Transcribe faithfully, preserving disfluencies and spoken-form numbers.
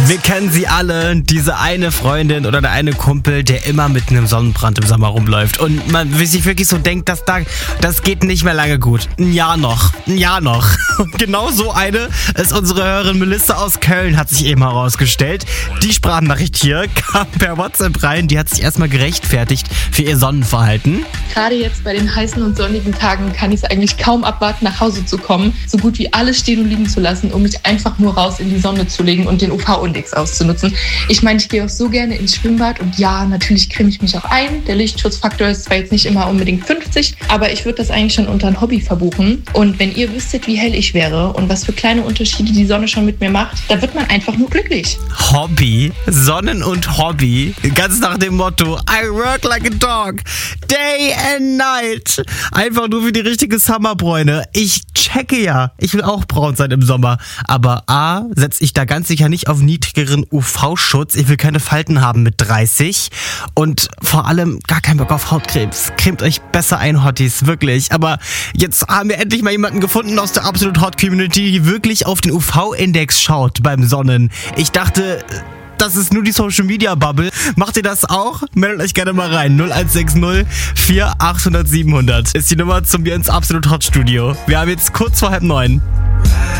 Wir kennen sie alle, diese eine Freundin oder der eine Kumpel, der immer mit einem Sonnenbrand im Sommer rumläuft und man sich wirklich so denkt, dass da, das geht nicht mehr lange gut. Ein Jahr noch, ein Jahr noch. Und genau so eine ist unsere Hörerin Melissa aus Köln, hat sich eben herausgestellt. Die Sprachnachricht hier kam per WhatsApp rein, die hat sich erstmal gerechtfertigt für ihr Sonnenverhalten. Gerade jetzt bei den heißen und sonnigen Tagen kann ich es eigentlich kaum abwarten, nach Hause zu kommen, so gut wie alles stehen und liegen zu lassen, um mich einfach nur raus in die Sonne zu legen und den U V-Index auszunutzen. Ich meine, ich gehe auch so gerne ins Schwimmbad und ja, natürlich creme ich mich auch ein. Der Lichtschutzfaktor ist zwar jetzt nicht immer unbedingt fünfzig, aber ich würde das eigentlich schon unter ein Hobby verbuchen. Und wenn ihr wüsstet, wie hell ich wäre und was für kleine Unterschiede die Sonne schon mit mir macht, da wird man einfach nur glücklich. Hobby, Sonnen- und Hobby, ganz nach dem Motto I work like a dog, day and night. Einfach nur für die richtige Summerbräune. Ich checke ja, ich will auch braun sein im Sommer, aber A, setze ich da ganz sicher nicht auf niedrigeren U V-Schutz. Ich will keine Falten haben mit dreißig und vor allem gar keinen Bock auf Hautkrebs. Cremt euch besser ein, Hotties, wirklich. Aber jetzt haben wir endlich mal jemanden gefunden aus der Absolut Hot Community, die wirklich auf den U V-Index schaut beim Sonnen. Ich dachte, das ist nur die Social Media Bubble. Macht ihr das auch? Meldet euch gerne mal rein. null eins sechs null vier achthundert siebenhundert ist die Nummer zum Wir ins Absolut Hot Studio. Wir haben jetzt kurz vor halb neun.